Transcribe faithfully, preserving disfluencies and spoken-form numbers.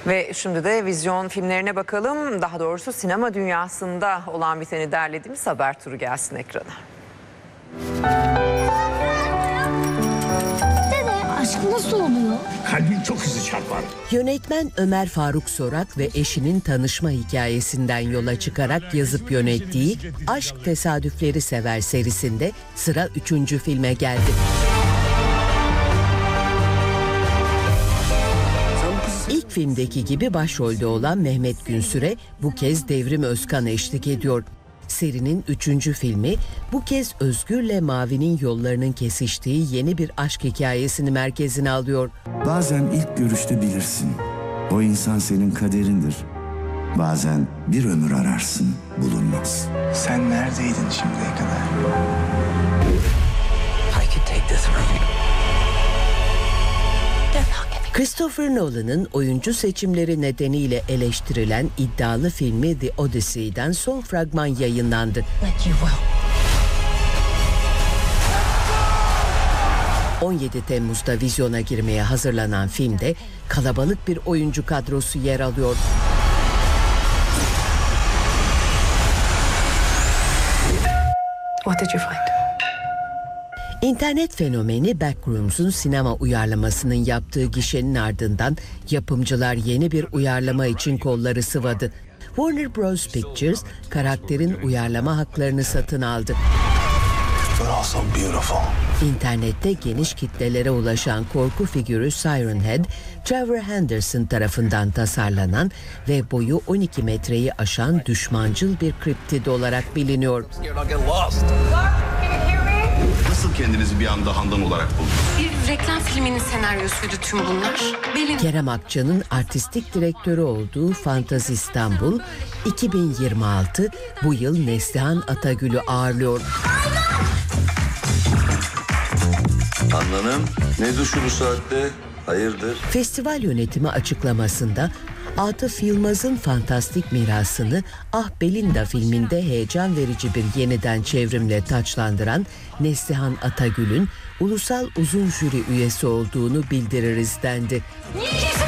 Ve şimdi de vizyon filmlerine bakalım. Daha doğrusu sinema dünyasında olan biteni derlediğimiz haber turu gelsin ekrana. Dede, aşk nasıl oluyor? Kalbin çok hızlı çarpar. Yönetmen Ömer Faruk Sorak ve eşinin tanışma hikayesinden yola çıkarak yazıp yönettiği Aşk Tesadüfleri Sever serisinde sıra üçüncü filme geldi. İlk filmdeki gibi başrolde olan Mehmet Günsür'e bu kez Devrim Özkan eşlik ediyor. Serinin üçüncü filmi bu kez Özgür'le Mavi'nin yollarının kesiştiği yeni bir aşk hikayesini merkezine alıyor. Bazen ilk görüşte bilirsin. O insan senin kaderindir. Bazen bir ömür ararsın, bulunmaz. Sen neredeydin şimdiye kadar? Christopher Nolan'ın oyuncu seçimleri nedeniyle eleştirilen iddialı filmi The Odyssey'den son fragman yayınlandı. on yedi Temmuz'da vizyona girmeye hazırlanan filmde kalabalık bir oyuncu kadrosu yer alıyor. What did you find? İnternet fenomeni Backrooms'un sinema uyarlamasının yaptığı gişenin ardından yapımcılar yeni bir uyarlama için kolları sıvadı. Warner Bros. Pictures karakterin uyarlama haklarını satın aldı. İnternette geniş kitlelere ulaşan korku figürü Siren Head, Trevor Henderson tarafından tasarlanan ve boyu on iki metreyi aşan düşmancıl bir kriptid olarak biliniyor. Nasıl kendinizi bir anda Handan olarak buldunuz? Bir reklam filminin senaryosuydu tüm bunlar. Belin... Kerem Akça'nın artistik direktörü olduğu Fantazi İstanbul iki bin yirmi altı bu yıl Neslihan Atagül'ü ağırlıyor. Handan'ım, ne duşu bu saatte? Hayırdır? Festival yönetimi açıklamasında Atıf Yılmaz'ın fantastik mirasını Ah Belinda filminde heyecan verici bir yeniden çevrimle taçlandıran Neslihan Atagül'ün ulusal uzun jüri üyesi olduğunu bildiririz dendi. Niye